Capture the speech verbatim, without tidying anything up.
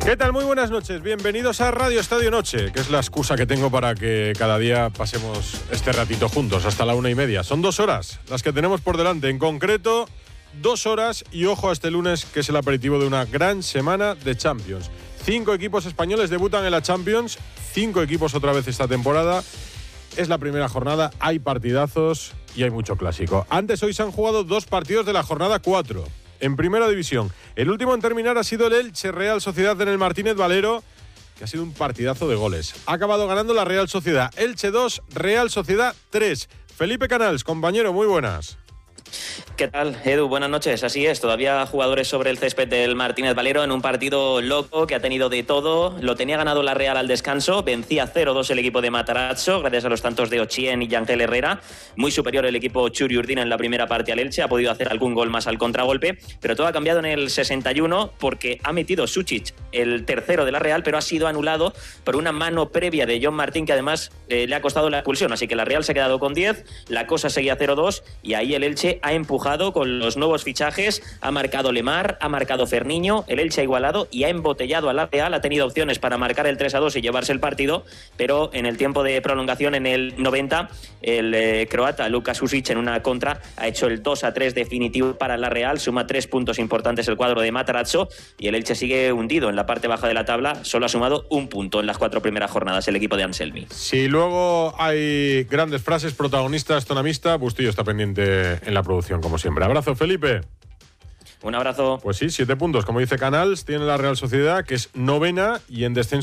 ¿Qué tal? Muy buenas noches. Bienvenidos a Radio Estadio Noche, que es la excusa que tengo para que cada día pasemos este ratito juntos, hasta la una y media. Son dos horas las que tenemos por delante. En concreto, dos horas y ojo a este lunes, que es el aperitivo de una gran semana de Champions. Cinco equipos españoles debutan en la Champions, cinco equipos otra vez esta temporada. Es la primera jornada, hay partidazos y hay mucho clásico. Antes, hoy se han jugado dos partidos de la jornada cuatro. En primera división. El último en terminar ha sido el Elche Real Sociedad en el Martínez Valero, que ha sido un partidazo de goles. Ha acabado ganando la Real Sociedad. Elche dos, Real Sociedad tres. Felipe Canals, compañero, muy buenas. ¿Qué tal, Edu? Buenas noches. Así es, todavía jugadores sobre el césped del Martínez Valero en un partido loco que ha tenido de todo. Lo tenía ganado la Real al descanso, vencía cero dos el equipo de Matarazzo, gracias a los tantos de Ochien y Yangel Herrera. Muy superior el equipo Churi Urdina en la primera parte al Elche, ha podido hacer algún gol más al contragolpe, pero todo ha cambiado en el sesenta y uno porque ha metido Sučić el tercero de la Real, pero ha sido anulado por una mano previa de John Martín que además eh, le ha costado la expulsión, así que la Real se ha quedado con diez, la cosa seguía cero dos y ahí el Elche ha empujado con los nuevos fichajes, ha marcado Lemar, ha marcado Ferniño, el Elche ha igualado y ha embotellado a la Real, ha tenido opciones para marcar el tres a dos y llevarse el partido, pero en el tiempo de prolongación, en el noventa, el eh, croata Luka Sučić en una contra ha hecho el dos a tres definitivo para la Real, suma tres puntos importantes el cuadro de Matarazzo y el Elche sigue hundido en la parte baja de la tabla, solo ha sumado un punto en las cuatro primeras jornadas el equipo de Anselmi. Si luego hay grandes frases, protagonistas, tonamista, Bustillo está pendiente en la producción, como siempre. Abrazo, Felipe. Un abrazo. Pues sí, siete puntos, como dice Canals, tiene la Real Sociedad, que es novena y en descenso